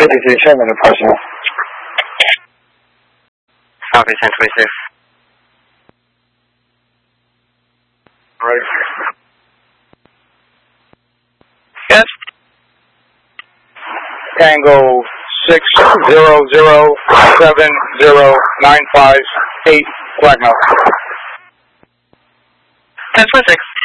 53 approximate. Copy, 1026. Right. Yes. Tango 6007095 8 Flag Mountain. 1026.